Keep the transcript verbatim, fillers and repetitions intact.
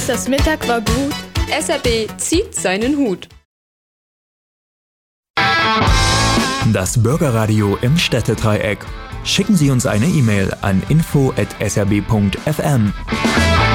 Das Mittag war gut. S R B zieht seinen Hut. Das Bürgerradio im Städtedreieck. Schicken Sie uns eine E-Mail an info at s r b punkt f m.